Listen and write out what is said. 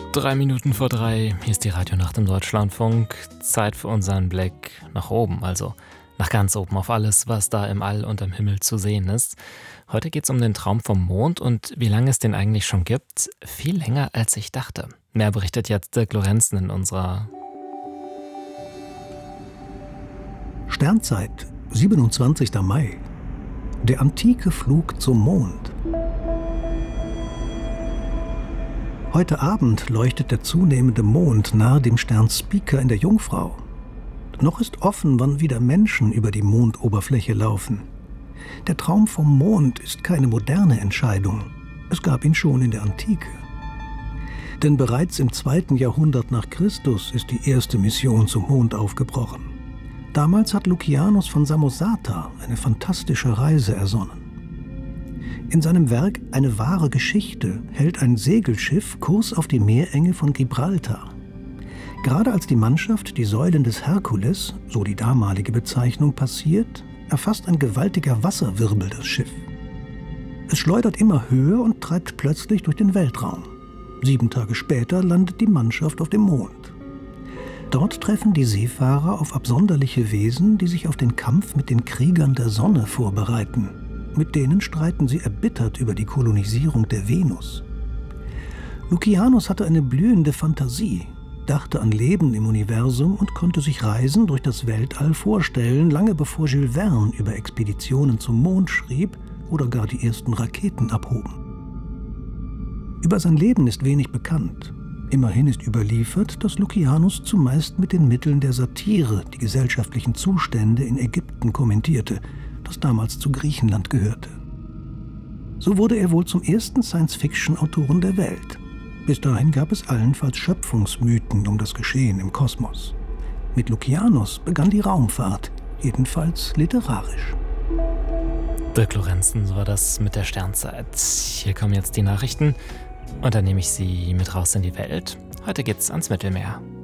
3 Minuten vor 3, hier ist die Radionacht im Deutschlandfunk. Zeit für unseren Blick nach oben, also nach ganz oben auf alles, was da im All und am Himmel zu sehen ist. Heute geht es um den Traum vom Mond und wie lange es den eigentlich schon gibt. Viel länger, als ich dachte. Mehr berichtet jetzt Dirk Lorenzen in unserer Sternzeit, 27. Mai. Der antike Flug zum Mond. Heute Abend leuchtet der zunehmende Mond nahe dem Stern Spica in der Jungfrau. Noch ist offen, wann wieder Menschen über die Mondoberfläche laufen. Der Traum vom Mond ist keine moderne Entscheidung. Es gab ihn schon in der Antike. Denn bereits im 2. Jahrhundert nach Christus ist die erste Mission zum Mond aufgebrochen. Damals hat Lukianos von Samosata eine fantastische Reise ersonnen. In seinem Werk »Eine wahre Geschichte« hält ein Segelschiff Kurs auf die Meerenge von Gibraltar. Gerade als die Mannschaft die Säulen des Herkules, so die damalige Bezeichnung, passiert, erfasst ein gewaltiger Wasserwirbel das Schiff. Es schleudert immer höher und treibt plötzlich durch den Weltraum. 7 Tage später landet die Mannschaft auf dem Mond. Dort treffen die Seefahrer auf absonderliche Wesen, die sich auf den Kampf mit den Kriegern der Sonne vorbereiten. Mit denen streiten sie erbittert über die Kolonisierung der Venus. Lukianos hatte eine blühende Fantasie, dachte an Leben im Universum und konnte sich Reisen durch das Weltall vorstellen, lange bevor Jules Verne über Expeditionen zum Mond schrieb oder gar die ersten Raketen abhoben. Über sein Leben ist wenig bekannt. Immerhin ist überliefert, dass Lukianos zumeist mit den Mitteln der Satire die gesellschaftlichen Zustände in Ägypten kommentierte, das damals zu Griechenland gehörte. So wurde er wohl zum ersten Science-Fiction-Autoren der Welt. Bis dahin gab es allenfalls Schöpfungsmythen um das Geschehen im Kosmos. Mit Lukianos begann die Raumfahrt, jedenfalls literarisch. Dirk Lorenzen, so war das mit der Sternzeit. Hier kommen jetzt die Nachrichten und dann nehme ich Sie mit raus in die Welt. Heute geht's ans Mittelmeer.